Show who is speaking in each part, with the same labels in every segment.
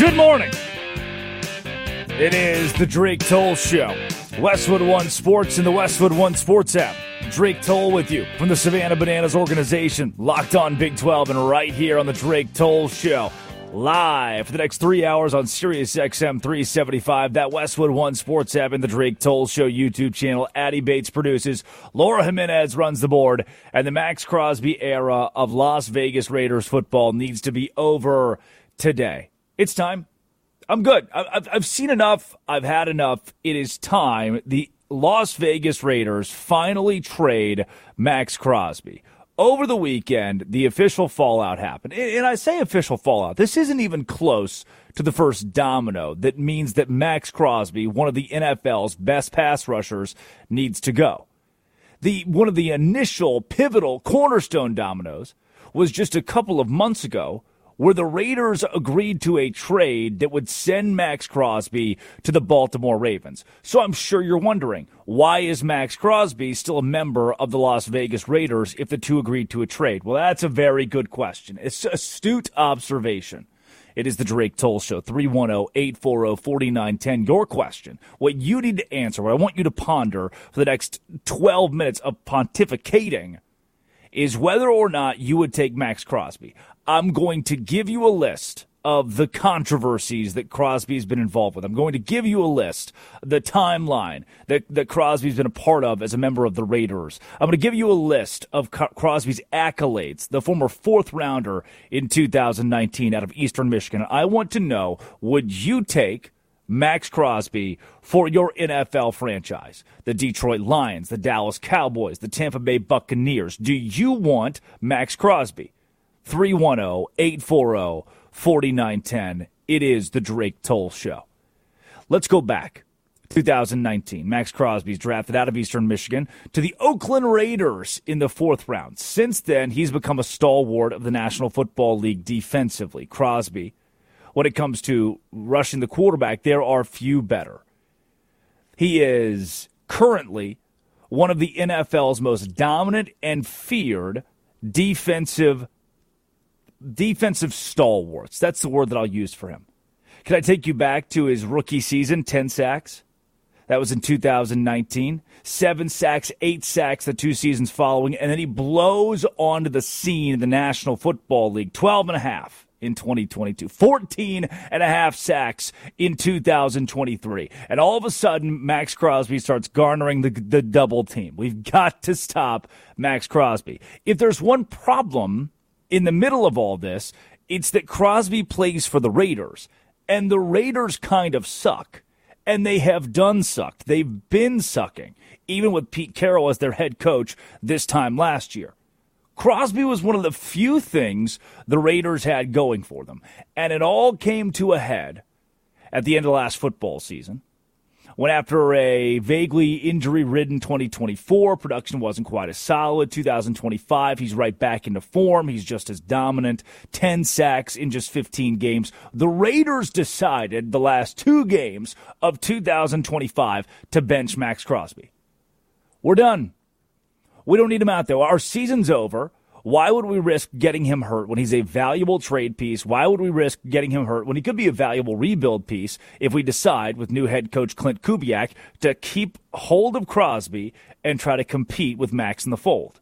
Speaker 1: Good morning. It is the Drake Toll Show. Westwood One Sports and the Westwood One Sports app. Drake Toll with you from the Savannah Bananas organization. Locked on Big 12 and right here on the Drake Toll Show. Live for the next 3 hours on Sirius XM 375. That Westwood One Sports app and the Drake Toll Show YouTube channel. Addie Bates produces. Laura Jimenez runs the board. And the Max Crosby era of Las Vegas Raiders football needs to be over today. It's time. I'm good. I've seen enough. I've had enough. It is time. The Las Vegas Raiders finally trade Max Crosby. Over the weekend, the official fallout happened. And I say official fallout. This isn't even close to the first domino that means that Max Crosby, one of the NFL's best pass rushers, needs to go. One of the initial pivotal cornerstone dominoes was just a couple of months ago, where the Raiders agreed to a trade that would send Max Crosby to the Baltimore Ravens. So I'm sure you're wondering, why is Max Crosby still a member of the Las Vegas Raiders if the two agreed to a trade? Well, that's a very good question. It's an astute observation. It is the Drake Toll Show, 310-840-4910. Your question, what you need to answer, what I want you to ponder for the next 12 minutes of pontificating, is whether or not you would take Max Crosby. I'm going to give you a list of the controversies that Crosby's been involved with. I'm going to give you a list, the timeline that Crosby's been a part of as a member of the Raiders. I'm going to give you a list of Crosby's accolades, the former fourth rounder in 2019 out of Eastern Michigan. I want to know, would you take Max Crosby for your NFL franchise? The Detroit Lions, the Dallas Cowboys, the Tampa Bay Buccaneers. Do you want Max Crosby? 310-840-4910. It is the Drake Toll Show. Let's go back. 2019, Max Crosby's drafted out of Eastern Michigan to the Oakland Raiders in the fourth round. Since then, he's become a stalwart of the National Football League defensively. Crosby, when it comes to rushing the quarterback, there are few better. He is currently one of the NFL's most dominant and feared defensive stalwarts. That's the word that I'll use for him. Can I take you back to his rookie season, 10 sacks? That was in 2019. 7 sacks, 8 sacks the 2 seasons following, and then he blows onto the scene in the National Football League, 12.5 in 2022, 14.5 sacks in 2023. And all of a sudden, Max Crosby starts garnering the double team. We've got to stop Max Crosby. If there's one problem in the middle of all this, it's that Crosby plays for the Raiders, and the Raiders kind of suck, and they have done sucked. They've been sucking, even with Pete Carroll as their head coach this time last year. Crosby was one of the few things the Raiders had going for them, and it all came to a head at the end of last football season, when after a vaguely injury-ridden 2024, production wasn't quite as solid. 2025, he's right back into form. He's just as dominant. 10 sacks in just 15 games. The Raiders decided the last 2 games of 2025 to bench Max Crosby. We're done. We don't need him out there. Our season's over. Why would we risk getting him hurt when he's a valuable trade piece? Why would we risk getting him hurt when he could be a valuable rebuild piece if we decide with new head coach Clint Kubiak to keep hold of Crosby and try to compete with Max in the fold?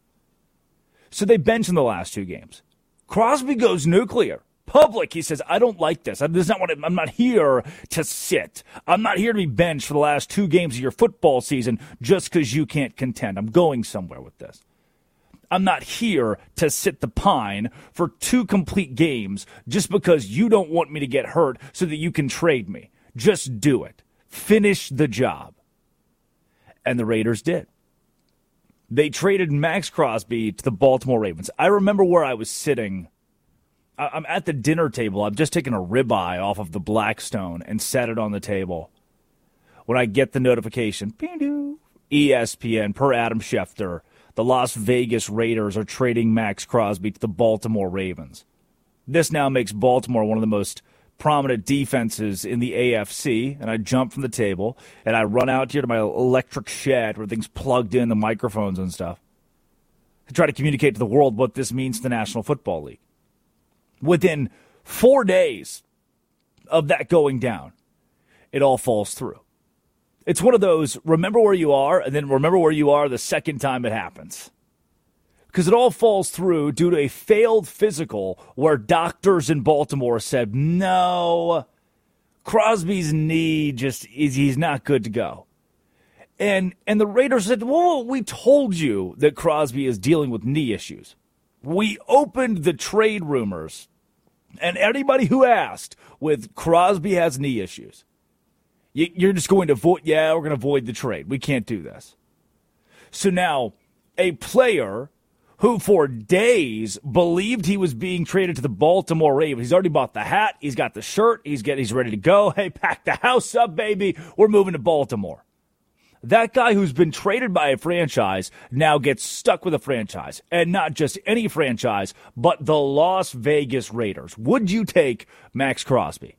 Speaker 1: So they bench in the last 2 games. Crosby goes nuclear. Public, he says, I don't like this. I'm not here to sit. I'm not here to be benched for the last 2 games of your football season just because you can't contend. I'm going somewhere with this. I'm not here to sit the pine for 2 complete games just because you don't want me to get hurt so that you can trade me. Just do it. Finish the job. And the Raiders did. They traded Max Crosby to the Baltimore Ravens. I remember where I was sitting. I'm at the dinner table. I've just taken a ribeye off of the Blackstone and set it on the table. When I get the notification, ESPN, per Adam Schefter, the Las Vegas Raiders are trading Max Crosby to the Baltimore Ravens. This now makes Baltimore one of the most prominent defenses in the AFC, and I jump from the table, and I run out here to my electric shed where things plugged in, the microphones and stuff, to try to communicate to the world what this means to the National Football League. Within 4 days of that going down, it all falls through. It's one of those, remember where you are, and then remember where you are the second time it happens. Because it all falls through due to a failed physical where doctors in Baltimore said, no, Crosby's knee he's not good to go. And the Raiders said, well, we told you that Crosby is dealing with knee issues. We opened the trade rumors, and anybody who asked with Crosby has knee issues. You're just going to void, we're going to void the trade. We can't do this. So now a player who for days believed he was being traded to the Baltimore Ravens, he's already bought the hat, he's got the shirt, he's ready to go. Hey, pack the house up, baby. We're moving to Baltimore. That guy who's been traded by a franchise now gets stuck with a franchise, and not just any franchise, but the Las Vegas Raiders. Would you take Max Crosby?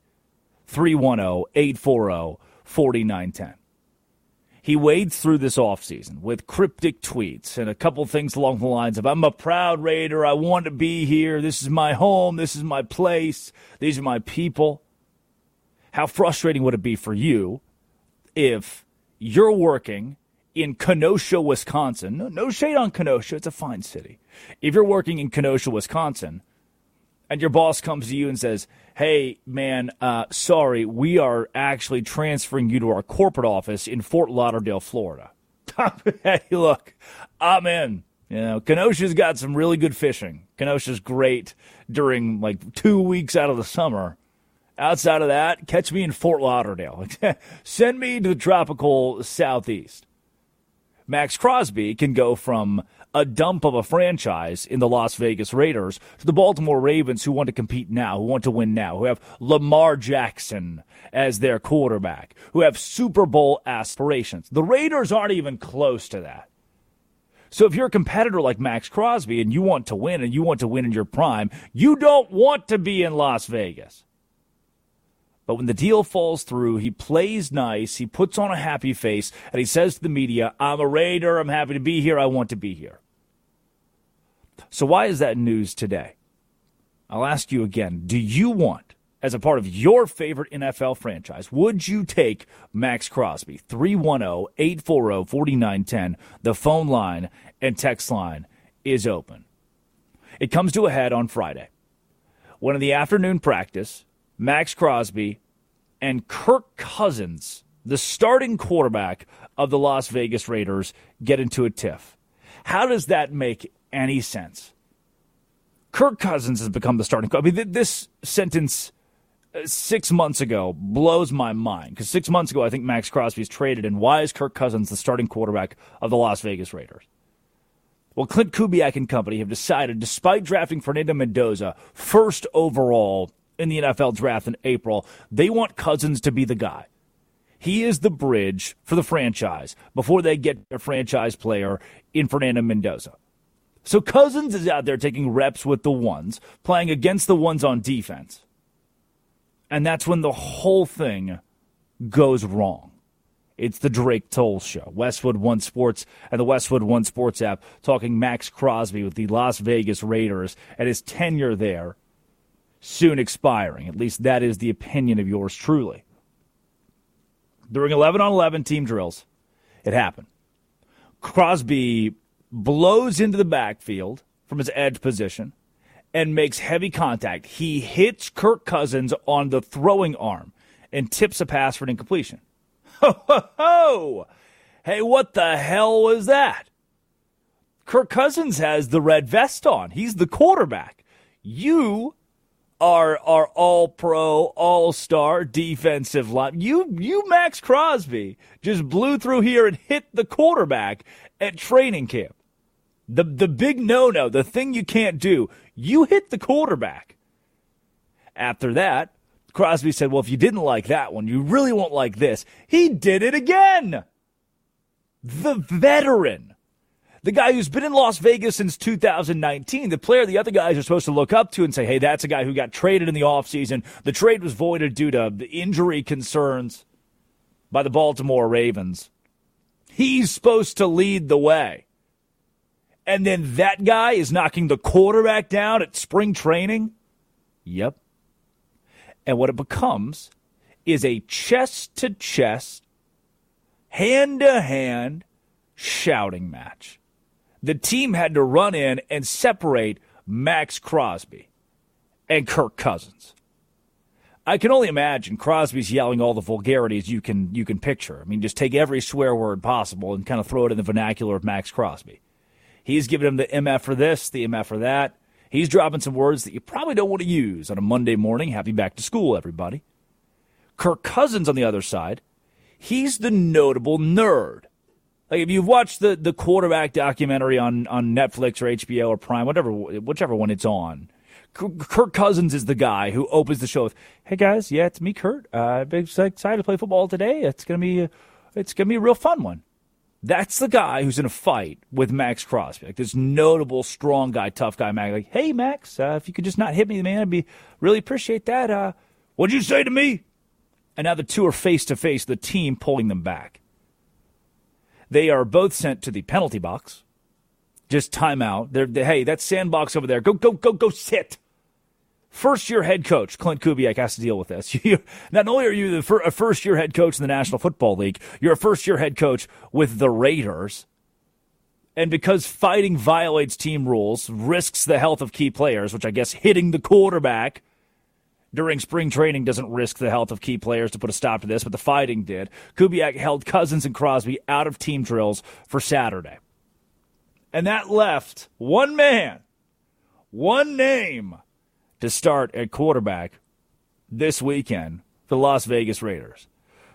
Speaker 1: 310-840-4910. He wades through this offseason with cryptic tweets and a couple things along the lines of, I'm a proud Raider, I want to be here, this is my home, this is my place, these are my people. How frustrating would it be for you if you're working in Kenosha, Wisconsin? No shade on Kenosha, it's a fine city. If you're working in Kenosha, Wisconsin, and your boss comes to you and says, hey, man, sorry, we are actually transferring you to our corporate office in Fort Lauderdale, Florida. Hey, look, I'm in. Kenosha's got some really good fishing. Kenosha's great during 2 weeks out of the summer. Outside of that, catch me in Fort Lauderdale. Send me to the tropical southeast. Max Crosby can go from a dump of a franchise in the Las Vegas Raiders to the Baltimore Ravens, who want to compete now, who want to win now, who have Lamar Jackson as their quarterback, who have Super Bowl aspirations. The Raiders aren't even close to that. So if you're a competitor like Max Crosby and you want to win and you want to win in your prime, you don't want to be in Las Vegas. But when the deal falls through, he plays nice, he puts on a happy face, and he says to the media, I'm a Raider, I'm happy to be here, I want to be here. So why is that news today? I'll ask you again, do you want, as a part of your favorite NFL franchise, would you take Max Crosby? 310-840-4910. The phone line and text line is open. It comes to a head on Friday, when in the afternoon practice, Max Crosby and Kirk Cousins, the starting quarterback of the Las Vegas Raiders, get into a tiff. How does that make any sense? Kirk Cousins has become the starting quarterback. I mean, this sentence 6 months ago blows my mind, because 6 months ago I think Max Crosby's traded, and why is Kirk Cousins the starting quarterback of the Las Vegas Raiders? Well, Clint Kubiak and company have decided, despite drafting Fernando Mendoza first overall in the NFL draft in April, they want Cousins to be the guy. He is the bridge for the franchise before they get their franchise player in Fernando Mendoza. So Cousins is out there taking reps with the ones, playing against the ones on defense. And that's when the whole thing goes wrong. It's the Drake Toll Show. Westwood One Sports and the Westwood One Sports app talking Max Crosby with the Las Vegas Raiders and his tenure there soon expiring. At least that is the opinion of yours truly. During 11-on-11 team drills, it happened. Crosby blows into the backfield from his edge position and makes heavy contact. He hits Kirk Cousins on the throwing arm and tips a pass for an incompletion. Ho, ho, ho! Hey, what the hell was that? Kirk Cousins has the red vest on. He's the quarterback. You are all-pro, all-star defensive line. You, Max Crosby, just blew through here and hit the quarterback at training camp. The big no-no, the thing you can't do, you hit the quarterback. After that, Crosby said, well, if you didn't like that one, you really won't like this. He did it again. The veteran. The guy who's been in Las Vegas since 2019, the player the other guys are supposed to look up to and say, hey, that's a guy who got traded in the offseason. The trade was voided due to injury concerns by the Baltimore Ravens. He's supposed to lead the way. And then that guy is knocking the quarterback down at spring training? Yep. And what it becomes is a chest-to-chest, hand-to-hand shouting match. The team had to run in and separate Max Crosby and Kirk Cousins. I can only imagine Crosby's yelling all the vulgarities you can picture. I mean, just take every swear word possible and kind of throw it in the vernacular of Max Crosby. He's giving him the MF for this, the MF for that. He's dropping some words that you probably don't want to use on a Monday morning. Happy back to school, everybody. Kirk Cousins on the other side, he's the notable nerd. Like if you've watched the quarterback documentary on Netflix or HBO or Prime, whichever one it's on, Kirk Cousins is the guy who opens the show with, "Hey guys, yeah, it's me, Kurt. I'm excited to play football today. It's gonna be a real fun one." That's the guy who's in a fight with Max Crosby, like this notable, strong guy, tough guy, Max. Like, "Hey Max, if you could just not hit me, man, I'd really appreciate that. What'd you say to me?" And now the two are face to face. The team pulling them back. They are both sent to the penalty box. Just timeout. Hey, that sandbox over there. Go sit. First-year head coach Clint Kubiak has to deal with this. Not only are you a first-year head coach in the National Football League, you're a first-year head coach with the Raiders. And because fighting violates team rules, risks the health of key players, which I guess hitting the quarterback during spring training doesn't risk the health of key players to put a stop to this, but the fighting did. Kubiak held Cousins and Crosby out of team drills for Saturday. And that left one man, one name to start at quarterback this weekend for the Las Vegas Raiders.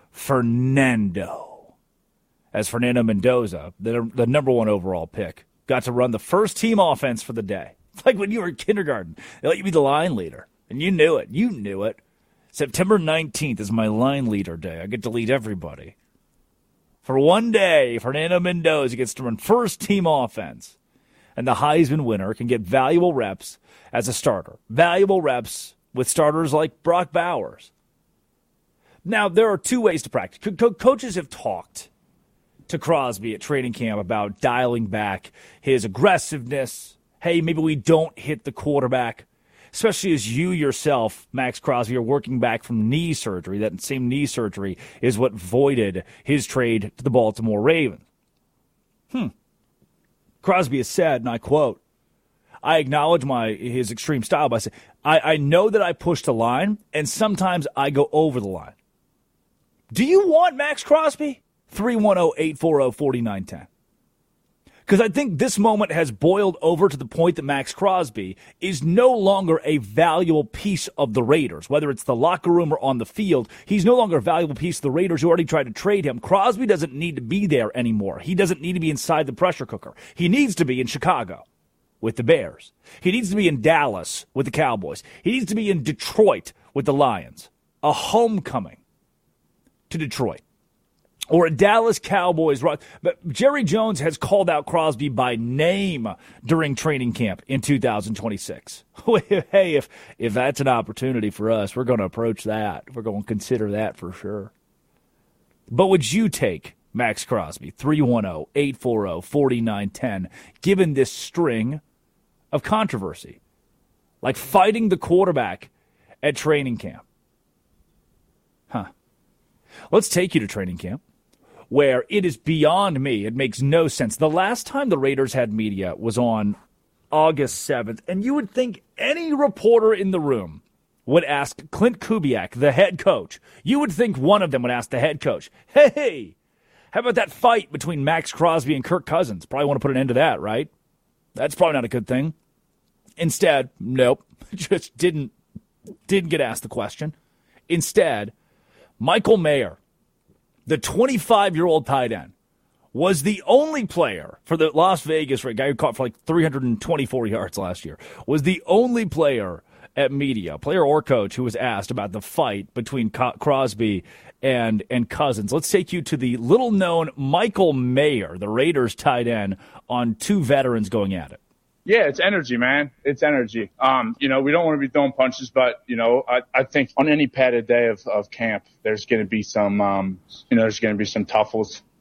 Speaker 1: Fernando. As Fernando Mendoza, the number one overall pick, got to run the first team offense for the day. It's like when you were in kindergarten. They let you be the line leader. And you knew it. You knew it. September 19th is my line leader day. I get to lead everybody. For one day, Fernando Mendoza gets to run first team offense. And the Heisman winner can get valuable reps as a starter. Valuable reps with starters like Brock Bowers. Now, there are two ways to practice. Coaches have talked to Crosby at training camp about dialing back his aggressiveness. Hey, maybe we don't hit the quarterback. Especially as you yourself, Max Crosby, are working back from knee surgery. That same knee surgery is what voided his trade to the Baltimore Ravens. Crosby has said, and I quote, "I acknowledge his extreme style by saying, I know that I push the line, and sometimes I go over the line." Do you want Max Crosby? 310-840-4910. Because I think this moment has boiled over to the point that Max Crosby is no longer a valuable piece of the Raiders. Whether it's the locker room or on the field, he's no longer a valuable piece of the Raiders who already tried to trade him. Crosby doesn't need to be there anymore. He doesn't need to be inside the pressure cooker. He needs to be in Chicago with the Bears. He needs to be in Dallas with the Cowboys. He needs to be in Detroit with the Lions. A homecoming to Detroit. Or a Dallas Cowboys. But Jerry Jones has called out Crosby by name during training camp in 2026. Hey, if that's an opportunity for us, we're going to approach that. We're going to consider that for sure. But would you take Max Crosby? 310-840-4910, given this string of controversy, like fighting the quarterback at training camp. Let's take you to training camp, where it is beyond me. It makes no sense. The last time the Raiders had media was on August 7th, and you would think any reporter in the room would ask Clint Kubiak, the head coach. You would think one of them would ask the head coach, "Hey, how about that fight between Max Crosby and Kirk Cousins? Probably want to put an end to that, right? That's probably not a good thing." Instead, nope, just didn't get asked the question. Instead, Michael Mayer, the 25-year-old tight end, was the only player for the Las Vegas, guy who caught for like 324 yards last year, was the only player at media, player or coach, who was asked about the fight between Crosby and Cousins. Let's take you to the little-known Michael Mayer, the Raiders tight end, on two veterans going at it.
Speaker 2: Yeah, it's energy, man. It's energy. We don't want to be throwing punches, but, I think on any padded day of camp, there's going to be some, there's going to be some tuffles.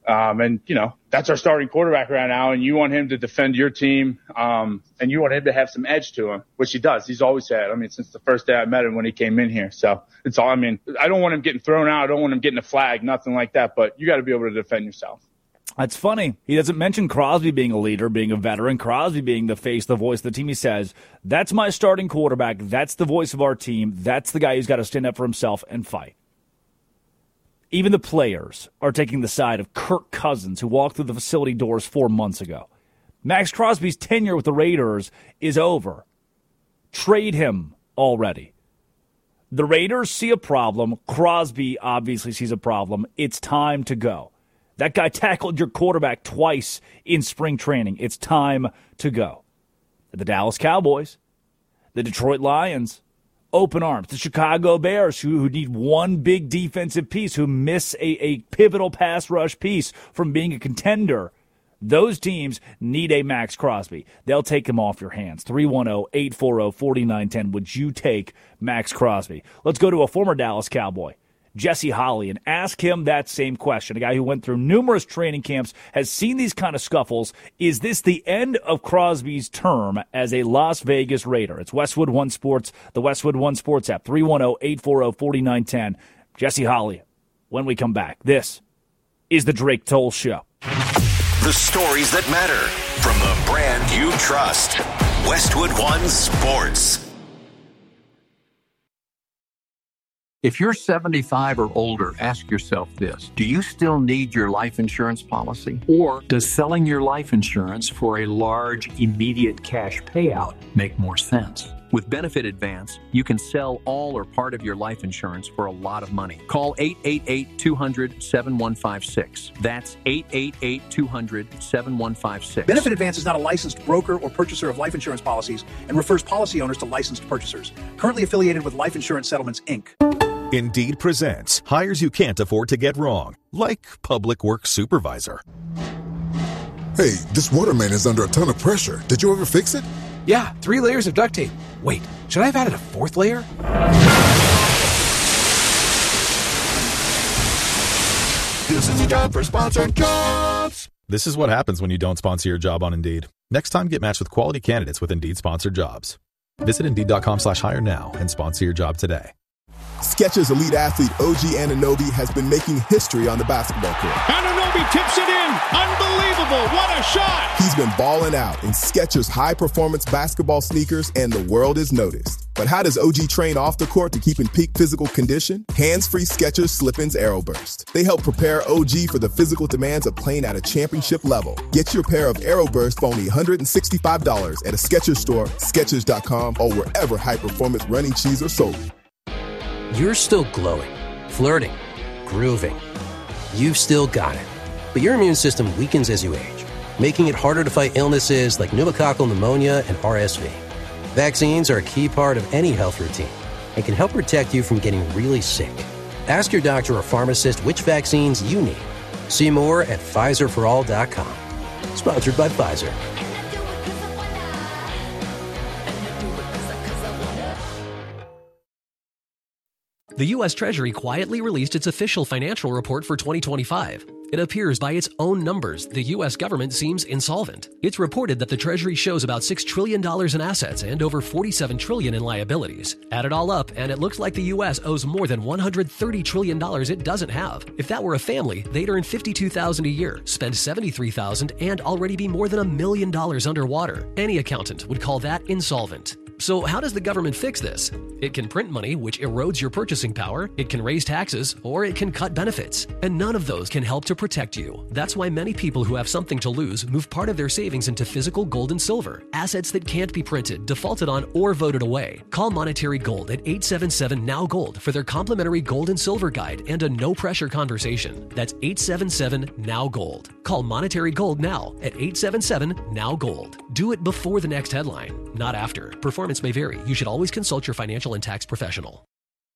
Speaker 2: And, that's our starting quarterback right now. And you want him to defend your team. And you want him to have some edge to him, which he does. He's always had. Since the first day I met him when he came in here. So it's all, I don't want him getting thrown out. I don't want him getting a flag, nothing like that. But you got to be able to defend yourself.
Speaker 1: That's funny. He doesn't mention Crosby being a leader, being a veteran, Crosby being the face, the voice of the team. He says, that's my starting quarterback. That's the voice of our team. That's the guy who's got to stand up for himself and fight. Even the players are taking the side of Kirk Cousins, who walked through the facility doors 4 months ago. Max Crosby's tenure with the Raiders is over. Trade him already. The Raiders see a problem. Crosby obviously sees a problem. It's time to go. That guy tackled your quarterback twice in spring training. It's time to go. The Dallas Cowboys, the Detroit Lions, open arms. The Chicago Bears, who need one big defensive piece, who miss a pivotal pass rush piece from being a contender. Those teams need a Max Crosby. They'll take him off your hands. 310-840-4910. Would you take Max Crosby? Let's go to a former Dallas Cowboy, Jesse Holley, and ask him that same question. A guy who went through numerous training camps, has seen these kind of scuffles. Is this the end of Crosby's term as a Las Vegas Raider? It's Westwood One Sports, the Westwood One Sports app, 310-840-4910. Jesse Holley, when we come back. This is the Drake Toll Show.
Speaker 3: The stories that matter from the brand you trust. Westwood One Sports.
Speaker 4: If you're 75 or older, ask yourself this. Do you still need your life insurance policy? Or does selling your life insurance for a large, immediate cash payout make more sense? With Benefit Advance, you can sell all or part of your life insurance for a lot of money. Call 888-200-7156. That's 888-200-7156.
Speaker 5: Benefit Advance is not a licensed broker or purchaser of life insurance policies and refers policy owners to licensed purchasers. Currently affiliated with Life Insurance Settlements, Inc.
Speaker 6: Indeed presents hires you can't afford to get wrong, like public works supervisor.
Speaker 7: Hey, this water main is under a ton of pressure. Did you ever fix it?
Speaker 8: Yeah, 3 layers of duct tape. Wait, should I have added a 4th layer?
Speaker 7: This is a job for Sponsored Jobs.
Speaker 9: This is what happens when you don't sponsor your job on Indeed. Next time, get matched with quality candidates with Indeed Sponsored Jobs. Visit Indeed.com/hire now and sponsor your job today.
Speaker 7: Skechers elite athlete OG Anunoby has been making history on the basketball court.
Speaker 10: Anunoby tips it in. Unbelievable. What a shot.
Speaker 7: He's been balling out in Skechers high-performance basketball sneakers, and the world is noticed. But how does OG train off the court to keep in peak physical condition? Hands-free Skechers Slip-ins Aeroburst. They help prepare OG for the physical demands of playing at a championship level. Get your pair of Aeroburst for only $165 at a Skechers store, Skechers.com, or wherever high-performance running shoes are sold.
Speaker 8: You're still glowing, flirting, grooving. You've still got it. But your immune system weakens as you age, making it harder to fight illnesses like pneumococcal pneumonia and RSV. Vaccines are a key part of any health routine and can help protect you from getting really sick. Ask your doctor or pharmacist which vaccines you need. See more at PfizerForAll.com. Sponsored by Pfizer.
Speaker 11: The U.S. Treasury quietly released its official financial report for 2025. It appears by its own numbers, the U.S. government seems insolvent. It's reported that the Treasury shows about $6 trillion in assets and over $47 trillion in liabilities. Add it all up, and it looks like the U.S. owes more than $130 trillion it doesn't have. If that were a family, they'd earn $52,000 a year, spend $73,000, and already be more than $1 million underwater. Any accountant would call that insolvent. So how does the government fix this? It can print money, which erodes your purchasing power, it can raise taxes, or it can cut benefits. And none of those can help to protect you. That's why many people who have something to lose move part of their savings into physical gold and silver, assets that can't be printed, defaulted on, or voted away. Call Monetary Gold at 877-NOW-GOLD for their complimentary gold and silver guide and a no-pressure conversation. That's 877-NOW-GOLD. Call Monetary Gold now at 877-NOW-GOLD. Do it before the next headline, not after. Performance may vary. You should always consult your financial and tax professional.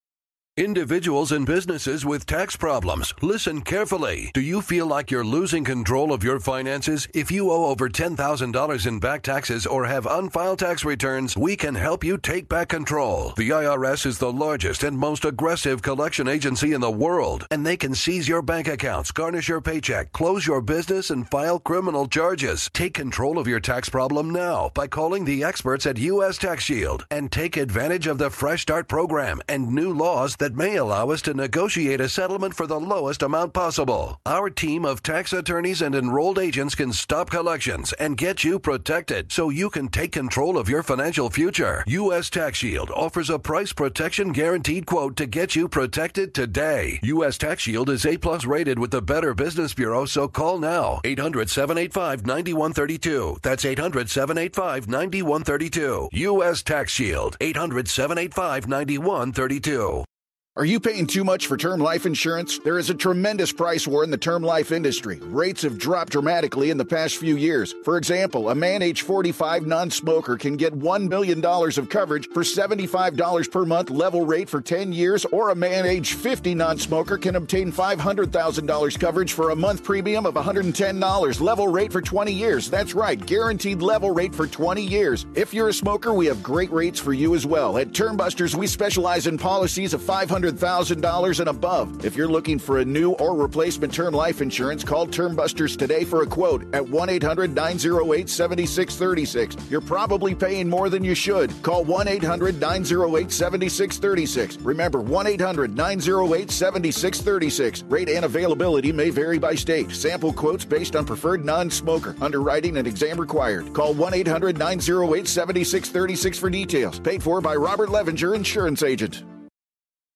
Speaker 12: Individuals and businesses with tax problems, listen carefully. Do you feel like you're losing control of your finances? If you owe over $10,000 in back taxes or have unfiled tax returns, we can help you take back control. The IRS is the largest and most aggressive collection agency in the world, and they can seize your bank accounts, garnish your paycheck, close your business, and file criminal charges. Take control of your tax problem now by calling the experts at U.S. Tax Shield and take advantage of the Fresh Start program and new laws that may allow us to negotiate a settlement for the lowest amount possible. Our team of tax attorneys and enrolled agents can stop collections and get you protected so you can take control of your financial future. U.S. Tax Shield offers a price protection guaranteed quote to get you protected today. U.S. Tax Shield is A+ rated with the Better Business Bureau, so call now. 800-785-9132. That's 800-785-9132. U.S. Tax Shield. 800-785-9132.
Speaker 13: Are you paying too much for term life insurance? There is a tremendous price war in the term life industry. Rates have dropped dramatically in the past few years. For example, a man age 45 non-smoker can get $1 million of coverage for $75 per month level rate for 10 years, or a man age 50 non-smoker can obtain $500,000 coverage for a month premium of $110 level rate for 20 years. That's right, guaranteed level rate for 20 years. If you're a smoker, we have great rates for you as well. At Term Busters, we specialize in policies of $500,000 and above. If you're looking for a new or replacement term life insurance, call Term Busters today for a quote at 1-800-908-7636. You're probably paying more than you should. Call 1-800-908-7636. Remember, 1-800-908-7636. Rate and availability may vary by state. Sample quotes based on preferred non-smoker. Underwriting and exam required. Call 1-800-908-7636 for details. Paid for by Robert Levinger, Insurance Agent.